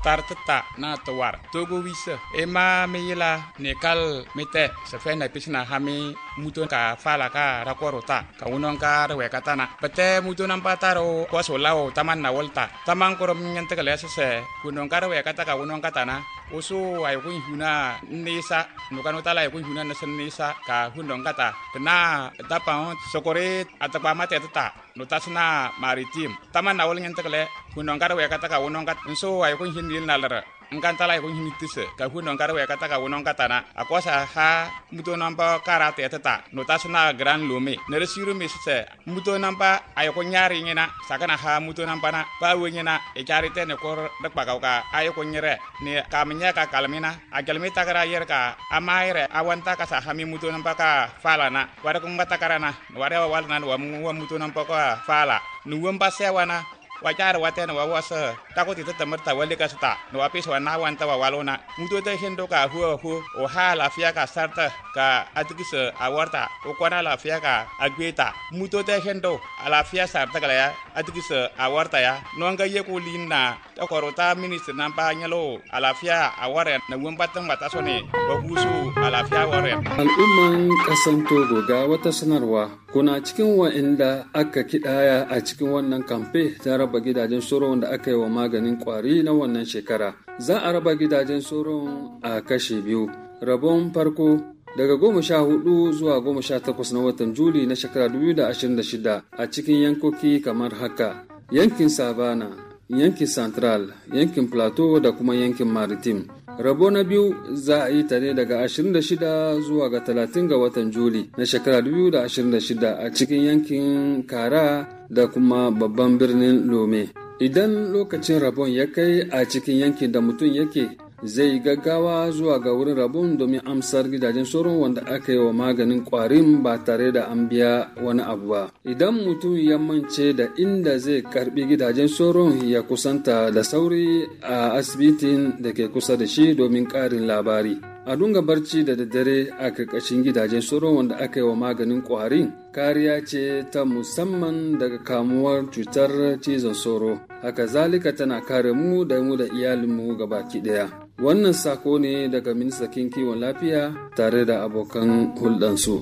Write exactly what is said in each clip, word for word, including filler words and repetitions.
tar ta na to war togo wisa e ma me yila ne kal mete se fe na pisna hami muto ka fala ka rakorota ka unon ka re katana pete muto nan pataro ko so lao taman na volta taman ko rom nyante ka lese se kunon ka re kata ka unon katana usu ay ko huna nisa no kanota la ko huna na sen nisa ka hunon kata na tapa sokore atapa mate ta no tasna maritim taman na wol nyante ka le kunon ka re kata ka unon kat so ay ko hinil na lara nganta la ko hinitise ka hunon ka re kata ka unon katana akosa ha muto namba karate ta no tasna gran lome ne resiru mi se muto namba ay ko nyari ngina sakana ha muto namba na ba wenyina e charite ne ko dak pagauka ay ko nyere ne kamnya ka kalmina agalmi takara yer ka amaire awanta ka sa hami muto namba ka fala na wara ko ngata karana wara wal nan wa mu muto namba ka fala nu wamba sewana wajar watena wa wasa tako ti tatamar ta wale ka sta no apis wa na wanta wa walona muto ta hendo ka hu hu o ha la fia ka sarta ka atikisa awarta o kwana la fia ka agweta muto ta hendo ala fia sarta kala ya atikisa awarta ya no nga ye ko linna ta korota minister nampa nyalo ala fia aware na wambatan mata sone ba husu ala fia aware al'umman kasan Togo ga wata sanarwa kuna cikin wa'inda aka kidaya a cikin wannan kamfe ta raba gidajen soron da aka yi wa maganin kwari na wannan shekara. Za a raba gidajen soron a kashe biyu. Rabon farko daga goma sha hudu zuwa goma sha takwas na watan Juli na shekara dubu da ashirin da shida a cikin yankoki kamar haka: yankin Savana, yankin Central, yankin Plateau da kuma yankin Maritime. Rabo na biyu za a yi ta ne daga ashirin da shida zuwa ga talatin ga watan Juli na shekara dubu da ashirin da shida a cikin yankin Kara da kuma babban birnin Lome. Idan lokacin rabon ya kai a cikin yankin da mutum yake, zai gaggawa zuwa ga wurin rabon domin amsar gidajen sauron wanda aka yi wa maganin kwarin ba tare da an biya wani abu ba. Idan mutum ya mance da inda zai karbi gidajen sauron, ya kusanta da sauri a asibitin da ke kusa da shi domin karin labari. A dunga barci da daddare a karkashin gidajen sauron wanda aka yi wa maganin kwarin kariya ce ta musamman daga kamuwar cutar cizon sauro. Haka zalika tana kare mu da mu da iyalinmu gabaki daya. Wannan sako ne daga ministan kiwon lafiya tare da abokan hulɗansu.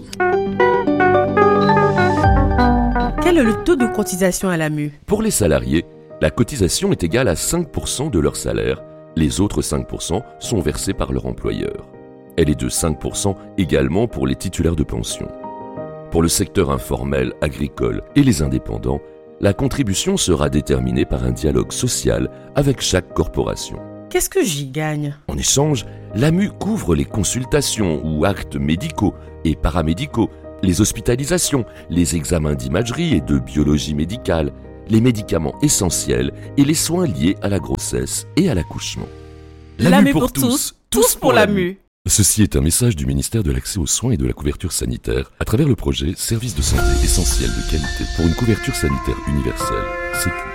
Quel est le taux de cotisation à l'A M U? Pour les salariés, la cotisation est égale à cinq pour cent de leur salaire. Les autres cinq pour cent sont versés par leur employeur. Elle est de cinq pour cent également pour les titulaires de pension. Pour le secteur informel, agricole et les indépendants, la contribution sera déterminée par un dialogue social avec chaque corporation. Qu'est-ce que j'y gagne? En échange, l'A M U couvre les consultations ou actes médicaux et paramédicaux, les hospitalisations, les examens d'imagerie et de biologie médicale, les médicaments essentiels et les soins liés à la grossesse et à l'accouchement. L'A M U pour tous, tous pour l'A M U. Ceci est un message du ministère de l'Accès aux soins et de la couverture sanitaire à travers le projet Services de santé essentiels de qualité pour une couverture sanitaire universelle, Sécu.